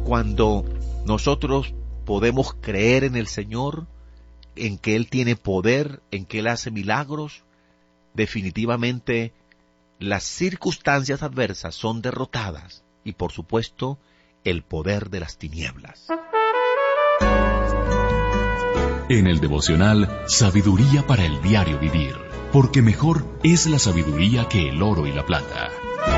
Cuando nosotros podemos creer en el Señor, en que Él tiene poder, en que Él hace milagros, definitivamente las circunstancias adversas son derrotadas y, por supuesto, el poder de las tinieblas. En el devocional Sabiduría para el diario vivir, porque mejor es la sabiduría que el oro y la plata.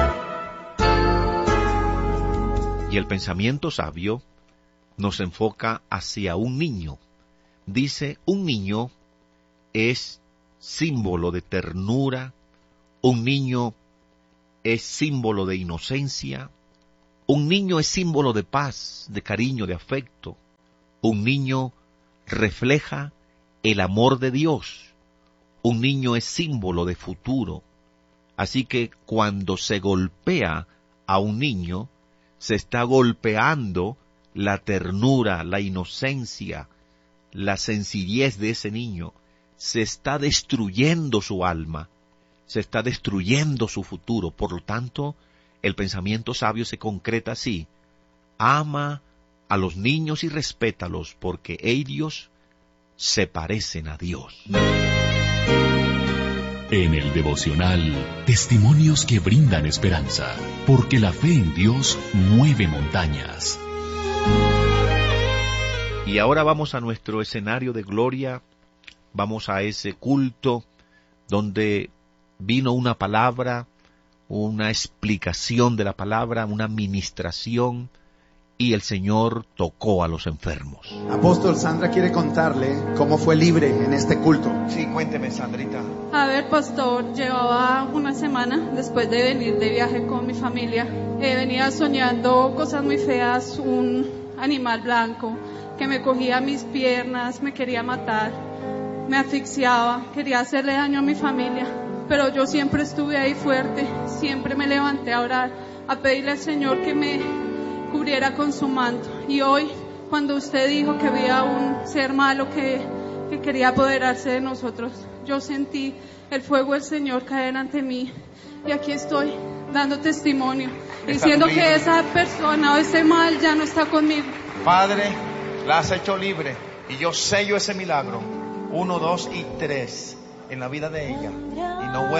Y el pensamiento sabio nos enfoca hacia un niño. Dice, un niño es símbolo de ternura, un niño es símbolo de inocencia, un niño es símbolo de paz, de cariño, de afecto. Un niño refleja el amor de Dios. Un niño es símbolo de futuro. Así que cuando se golpea a un niño, se está golpeando la ternura, la inocencia, la sencillez de ese niño. Se está destruyendo su alma, se está destruyendo su futuro. Por lo tanto, el pensamiento sabio se concreta así: ama a los niños y respétalos, porque ellos se parecen a Dios. En el devocional, testimonios que brindan esperanza, porque la fe en Dios mueve montañas. Y ahora vamos a nuestro escenario de gloria, vamos a ese culto donde vino una palabra, una explicación de la palabra, una ministración, y el Señor tocó a los enfermos. Apóstol, Sandra quiere contarle cómo fue libre en este culto. Sí, cuénteme, Sandrita. A ver, pastor, llevaba una semana después de venir de viaje con mi familia. Venía soñando cosas muy feas, un animal blanco que me cogía mis piernas, me quería matar, me asfixiaba, quería hacerle daño a mi familia. Pero yo siempre estuve ahí fuerte, siempre me levanté a orar, a pedirle al Señor que me cubriera con su manto. Y hoy, cuando usted dijo que había un ser malo que quería apoderarse de nosotros, yo sentí el fuego del Señor caer ante mí. Y aquí estoy, dando testimonio, diciendo que esa persona o ese mal ya no está conmigo. Padre, la has hecho libre y yo sello ese milagro. 1, 2 y 3 en la vida de ella. Y no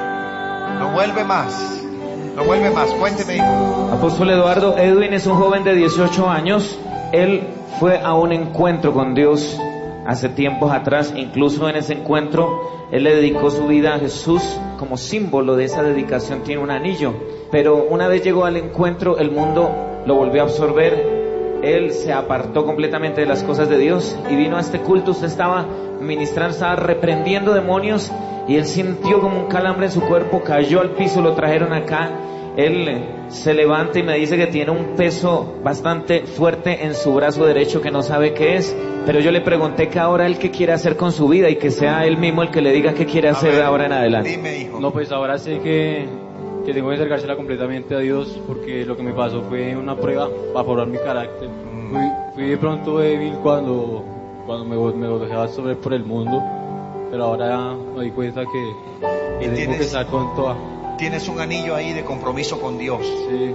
vuelve más. No vuelve más. Cuénteme, hijo. Apóstol Eduardo, Edwin es un joven de 18 años. Él fue a un encuentro con Dios hace tiempos atrás. Incluso en ese encuentro, él le dedicó su vida a Jesús. Como símbolo de esa dedicación tiene un anillo. Pero una vez llegó al encuentro, el mundo lo volvió a absorber. Él se apartó completamente de las cosas de Dios y vino a este culto. Usted estaba ministrando, estaba reprendiendo demonios, y él sintió como un calambre en su cuerpo, cayó al piso, lo trajeron acá. Él se levanta y me dice que tiene un peso bastante fuerte en su brazo derecho que no sabe qué es, pero yo le pregunté que ahora él qué quiere hacer con su vida y que sea él mismo el que le diga qué quiere hacer ahora en adelante. Dime, hijo. No, pues ahora sé que tengo que acercársela completamente a Dios, porque lo que me pasó fue una prueba para probar mi carácter. Fui de pronto débil cuando me lo dejaba sobre por el mundo, pero ahora me di cuenta que tengo que estar con toda. Tienes un anillo ahí de compromiso con Dios. Sí.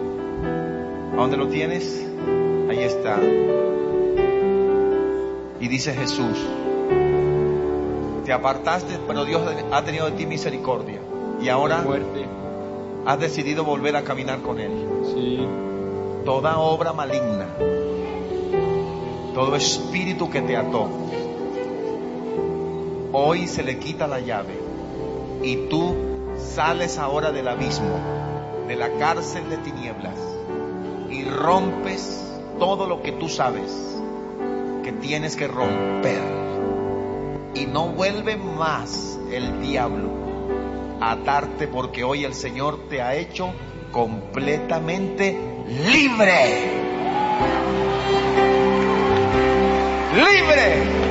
¿A dónde lo tienes? Ahí está. Y dice Jesús: te apartaste, pero Dios ha tenido de ti misericordia. Y ahora has decidido volver a caminar con Él. Sí. Toda obra maligna, todo espíritu que te ató, hoy se le quita la llave y tú sales ahora del abismo, de la cárcel de tinieblas, y rompes todo lo que tú sabes que tienes que romper. Y no vuelve más el diablo a atarte, porque hoy el Señor te ha hecho completamente libre. ¡Libre!